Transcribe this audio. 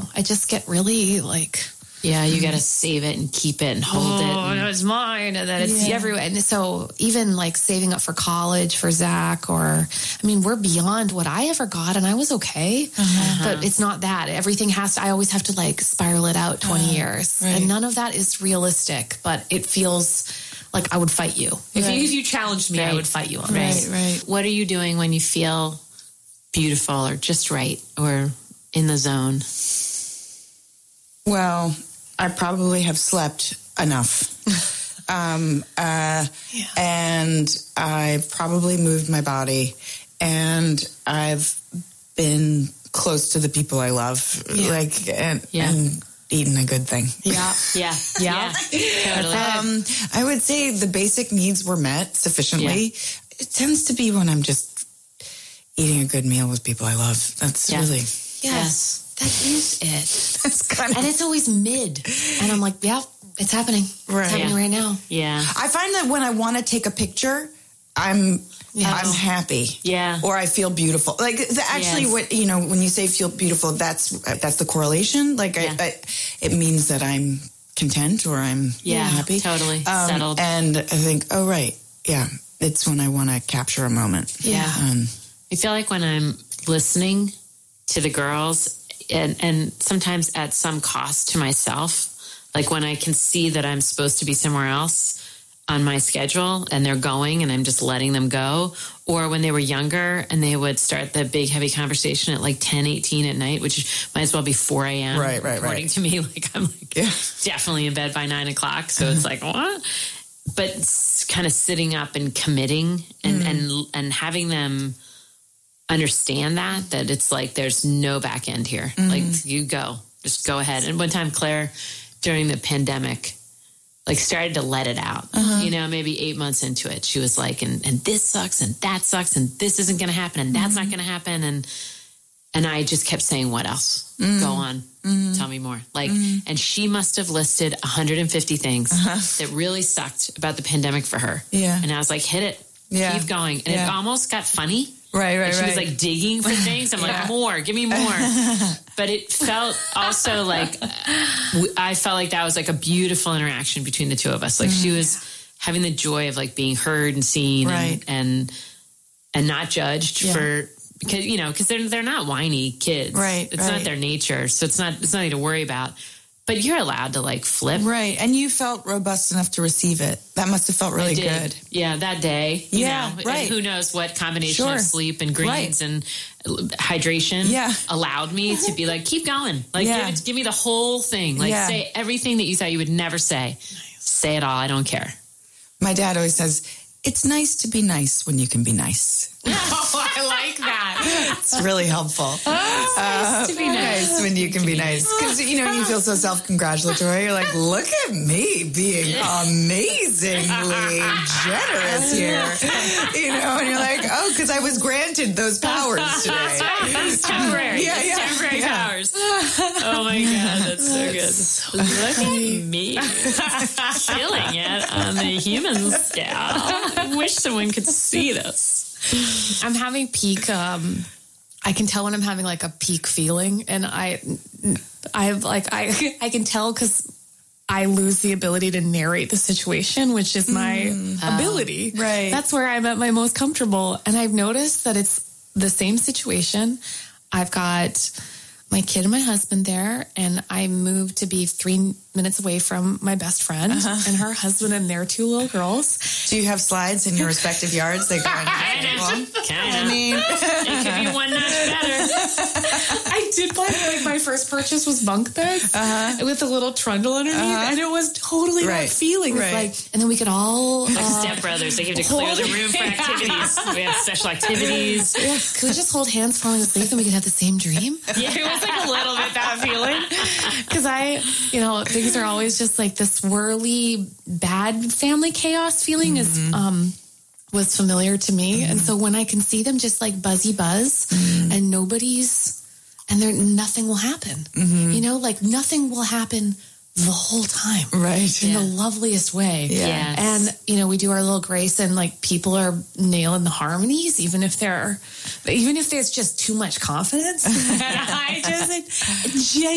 I just get really like... Yeah, you got to save it and keep it and hold it. And it's mine, and then it's everywhere. And so even like saving up for college for Zach, or, I mean, we're beyond what I ever got, and I was okay. But it's not that. Everything I always have to like spiral it out 20 years. Right. And none of that is realistic, but it feels like I would fight you. If you challenged me, I would fight you on this. Right. What are you doing when you feel beautiful or just right or in the zone? Well, I probably have slept enough. And I've probably moved my body, and I've been close to the people I love, and eaten a good thing. Yeah. Totally. I would say the basic needs were met sufficiently. It tends to be when I'm just eating a good meal with people I love. That's really... Yes. That is it. That's kind of... And it's always mid. And I'm like, it's happening. Right. It's happening right now. Yeah. I find that when I want to take a picture, I'm happy. Yeah. Or I feel beautiful. Like, actually, what, when you say feel beautiful, that's the correlation. Like, it means that I'm content or I'm happy. Totally. Settled. And I think, it's when I want to capture a moment. Yeah. I feel like when I'm listening to the girls, and sometimes at some cost to myself, like when I can see that I'm supposed to be somewhere else on my schedule and they're going and I'm just letting them go, or when they were younger and they would start the big heavy conversation at like 10, 18 at night, which might as well be 4 a.m. Right. According to me, like I'm definitely in bed by 9 o'clock. So it's like, what? But kind of sitting up and committing and having them understand that it's like there's no back end here. Like you just go ahead. And one time Claire, during the pandemic, like started to let it out, maybe 8 months into it. She was like, and this sucks and that sucks and this isn't going to happen and that's not going to happen. And I just kept saying, what else? Go on. Tell me more. Like, and she must have listed 150 things that really sucked about the pandemic for her. Yeah. And I was like, hit it. Yeah. Keep going. And it almost got funny. Right. She was like digging for things. I'm like, more, give me more. But it felt also like, I felt like that was like a beautiful interaction between the two of us. Like she was having the joy of like being heard and seen and not judged because they're not whiny kids. Right. It's not their nature. So it's nothing to worry about. But you're allowed to like flip. Right. And you felt robust enough to receive it. That must have felt really good. Yeah, that day. You know, right. Who knows what combination of sleep and greens and hydration allowed me to be like, keep going. Like, give me the whole thing. Like, say everything that you thought you would never say. Say it all. I don't care. My dad always says, it's nice to be nice when you can be nice. Oh, I like that. It's really helpful. It's nice to be nice when you can be nice. Because, you feel so self-congratulatory. You're like, look at me being amazingly generous here. And you're like, oh, because I was granted those powers today. That's right. It's temporary. Temporary powers. Oh, my God. That's so good. Look at me. Killing it on the human scale. I wish someone could see this. I'm having peak. I can tell when I'm having like a peak feeling, and I can tell because I lose the ability to narrate the situation, which is my ability. Right. That's where I'm at my most comfortable, and I've noticed that it's the same situation. I've got my kid and my husband there, and I moved to be 3 minutes away from my best friend and her husband and their 2 little girls. Do you have slides in your respective yards? They go kind of. I mean, it could be one notch better. I did buy, my first purchase was bunk beds with a little trundle underneath, and it was totally that feeling. It's like, and then we could all... Like stepbrothers, they have to clear the room for activities. We have special activities. Yeah. Could we just hold hands falling asleep and we could have the same dream? Yeah, it was like a little bit that feeling. Because things are always just like this swirly, bad family chaos feeling was familiar to me. And so when I can see them just like buzz and nothing will happen, nothing will happen the whole time. Right. In the loveliest way. Yeah. And, we do our little grace and like people are nailing the harmonies, even if there's just too much confidence. I just